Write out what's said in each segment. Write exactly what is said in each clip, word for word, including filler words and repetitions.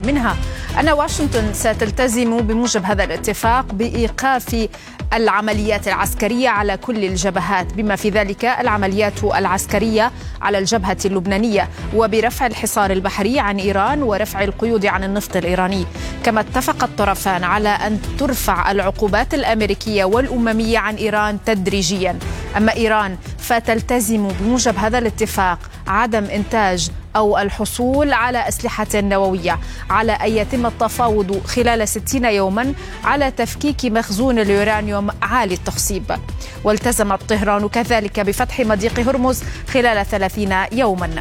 منها أن واشنطن ستلتزم بموجب هذا الاتفاق بإيقاف العمليات العسكرية على كل الجبهات، بما في ذلك العمليات العسكرية على الجبهة اللبنانية، وبرفع الحصار البحري عن إيران ورفع القيود عن النفط الإيراني. كما اتفق الطرفان على أن ترفع العقوبات الأمريكية والأممية عن إيران تدريجيا. أما إيران فتلتزم بموجب هذا الاتفاق عدم إنتاج أو الحصول على أسلحة نووية، على أن يتم التفاوض خلال ستين يوما على تفكيك مخزون اليورانيوم عالي التخصيب. والتزمت طهران كذلك بفتح مضيق هرمز خلال ثلاثين يوما.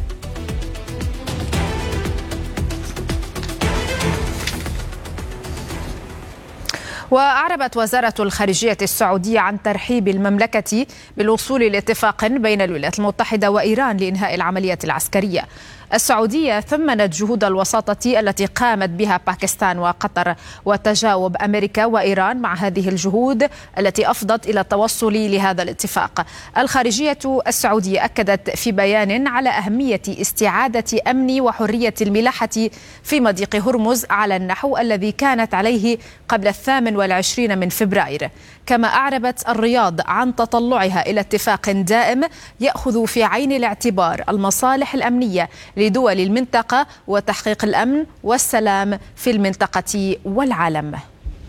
وأعربت وزارة الخارجية السعودية عن ترحيب المملكة بالوصول لاتفاق بين الولايات المتحدة وإيران لإنهاء العمليات العسكرية. السعودية ثمنت جهود الوساطة التي قامت بها باكستان وقطر وتجاوب أمريكا وإيران مع هذه الجهود التي أفضت إلى التوصل لهذا الاتفاق. الخارجية السعودية أكدت في بيان على أهمية استعادة أمن وحرية الملاحة في مضيق هرمز على النحو الذي كانت عليه قبل الثامن والعشرين من فبراير. كما أعربت الرياض عن تطلعها إلى اتفاق دائم يأخذ في عين الاعتبار المصالح الأمنية لدول المنطقة وتحقيق الأمن والسلام في المنطقة والعالم.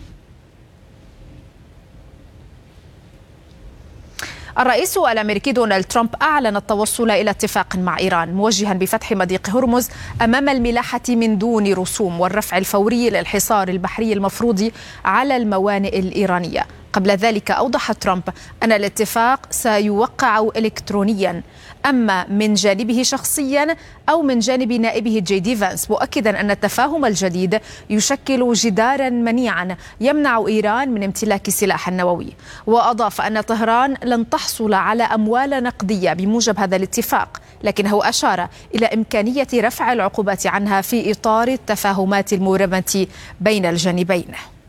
الرئيس الأمريكي دونالد ترامب أعلن التوصل إلى اتفاق مع إيران موجها بفتح مضيق هرمز أمام الملاحة من دون رسوم والرفع الفوري للحصار البحري المفروض على الموانئ الإيرانية. قبل ذلك أوضح ترامب أن الاتفاق سيوقع إلكترونيا، أما من جانبه شخصيا أو من جانب نائبه جي دي فانس، مؤكدا أن التفاهم الجديد يشكل جدارا منيعا يمنع إيران من امتلاك سلاح نووي. وأضاف أن طهران لن تحصل على أموال نقدية بموجب هذا الاتفاق، لكنه أشار إلى إمكانية رفع العقوبات عنها في إطار التفاهمات المرمة بين الجانبين.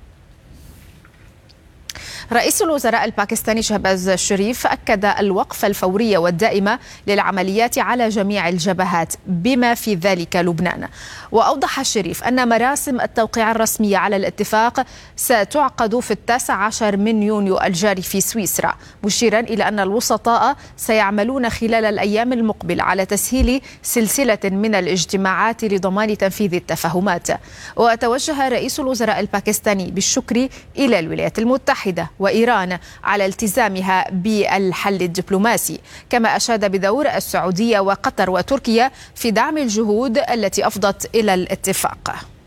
رئيس الوزراء الباكستاني شهباز شريف أكد الوقف الفوري والدائم للعمليات على جميع الجبهات بما في ذلك لبنان. وأوضح الشريف أن مراسم التوقيع الرسمية على الاتفاق ستعقد في التاسع عشر من يونيو الجاري في سويسرا، مشيرا إلى أن الوسطاء سيعملون خلال الأيام المقبلة على تسهيل سلسلة من الاجتماعات لضمان تنفيذ التفاهمات. وتوجه رئيس الوزراء الباكستاني بالشكر إلى الولايات المتحدة وإيران على التزامها بالحل الدبلوماسي، كما أشاد بدور السعودية وقطر وتركيا في دعم الجهود التي أفضت إلى الاتفاق.